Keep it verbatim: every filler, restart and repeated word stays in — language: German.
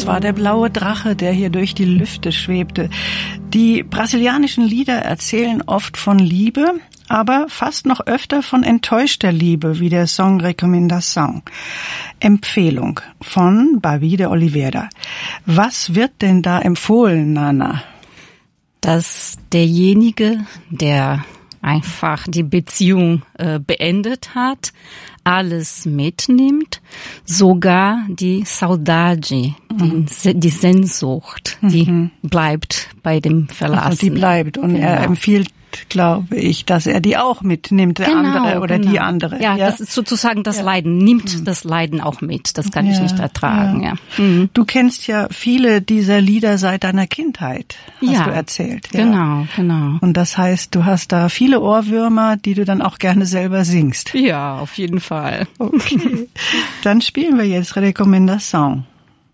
Das war der blaue Drache, der hier durch die Lüfte schwebte. Die brasilianischen Lieder erzählen oft von Liebe, aber fast noch öfter von enttäuschter Liebe, wie der Song Recomendação. Empfehlung von Babi de Oliveira. Was wird denn da empfohlen, Nana? Dass derjenige, der einfach die Beziehung äh, beendet hat, alles mitnimmt, sogar die Saudade, mhm. die, die Sehnsucht, mhm. die bleibt bei dem Verlassenen. Also die bleibt und genau. Er empfiehlt, glaube ich, dass er die auch mitnimmt, der genau, andere oder genau. die andere. Ja, ja, das ist sozusagen das ja. Leiden, nimmt mhm. das Leiden auch mit. Das kann ja, ich nicht ertragen. Ja. Ja. Mhm. Du kennst ja viele dieser Lieder seit deiner Kindheit, hast ja, du erzählt. Ja. Genau, genau. Und das heißt, du hast da viele Ohrwürmer, die du dann auch gerne selber singst. Ja, auf jeden Fall. Okay. Dann spielen wir jetzt Recomendação.